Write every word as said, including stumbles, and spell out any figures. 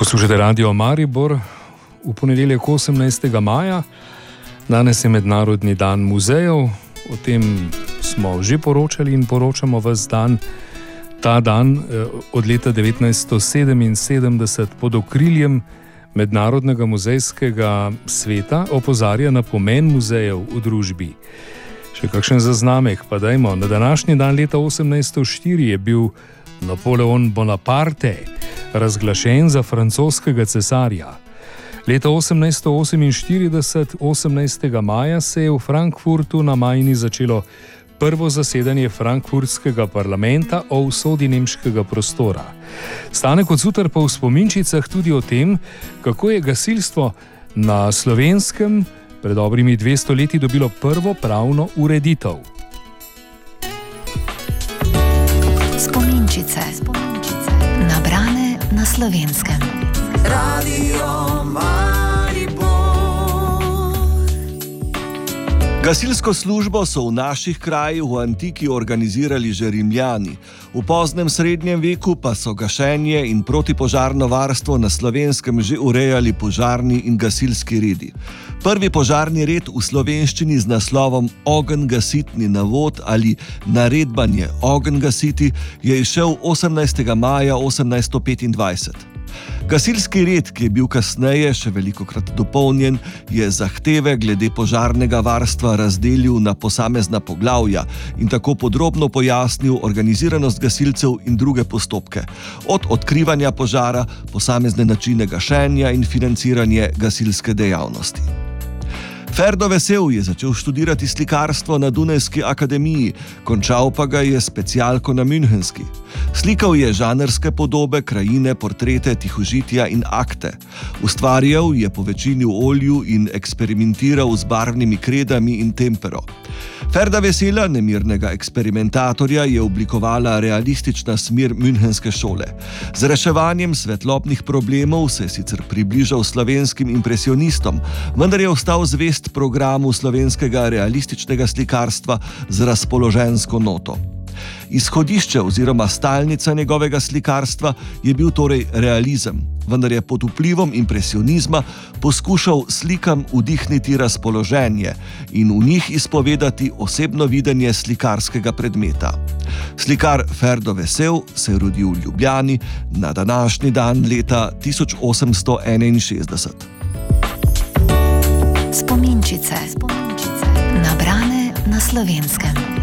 Poslušate Radio Maribor v ponedeljek osemnajstega maja. Danes je Mednarodni dan muzejev. O tem smo že poročali in poročamo ves dan. Ta dan od leta devetnajststo sedeminsedemdeset pod okriljem Mednarodnega muzejskega sveta opozarja na pomen muzejev v družbi. Še kakšen zaznamek, pa dajmo. Na današnji dan leta osemnajststo štiri je bil Napoleon Bonaparte razglašen za francoskega cesarja. Leta osemnajststo oseminštirideset, osemnajstega maja, se je v Frankfurtu na Majni začelo prvo zasedanje frankfurtskega parlamenta o usodi nemškega prostora. Stane kot sutar pa v spominčicah tudi o tem, kako je gasilstvo na Slovenskem pred dobrimi dvesto leti dobilo prvo pravno ureditev. Spominčice, spominčice. Nabrane na Slovenskem. Radio Maribor. Gasilsko službo so v naših krajih v antiki organizirali že Rimljani. V poznem srednjem veku pa so gašenje in protipožarno varstvo na Slovenskem že urejali požarni in gasilski redi. Prvi požarni red v slovenščini z naslovom Ogenj gasitni navod ali naredbanje ogenj gasiti je izšel osemnajstega maja osemnajststo petindvajset. Gasilski red, ki je bil kasneje še velikokrat dopolnjen, je zahteve glede požarnega varstva razdelil na posamezna poglavja in tako podrobno pojasnil organiziranost gasilcev in druge postopke, od odkrivanja požara, posamezne načine gašenja in financiranje gasilske dejavnosti. Ferdo Vesel je začel študirati slikarstvo na Dunajski akademiji, končal pa ga je specialko na Münchenski. Slikal je žanrske podobe, krajine, portrete, tihožitja in akte. Ustvarjal je po večini v olju in eksperimentiral z barvnimi kredami in tempero. Ferda Vesela, nemirnega eksperimentatorja, je oblikovala realistična smer Münchenske šole. Z reševanjem svetlobnih problemov se je sicer približal slovenskim impresionistom, vendar je ostal zvest programu slovenskega realističnega slikarstva z razpoložensko noto. Izhodišče oziroma stalnica njegovega slikarstva je bil torej realizem, vendar je pod vplivom impresionizma poskušal slikam vdihniti razpoloženje in v njih izpovedati osebno videnje slikarskega predmeta. Slikar Ferdo Vesel se je rodil v Ljubljani na današnji dan leta tisoč osemsto enainšestdeset. Spominčice, spominčice. Nabrane na Slovenskem.